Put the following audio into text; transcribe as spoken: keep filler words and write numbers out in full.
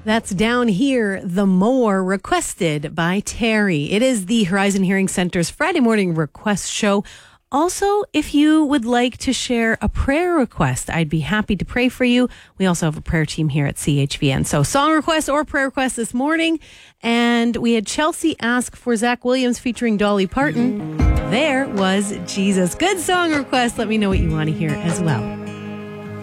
That's Down Here, the More, requested by Terry. It is the Horizon Hearing Center's Friday morning request show. Also, if you would like to share a prayer request, I'd be happy to pray for you. We also have a prayer team here at C H V N. So song request or prayer request this morning. And we had Chelsea ask for Zach Williams featuring Dolly Parton. There was Jesus. Good song request. Let me know what you want to hear as well.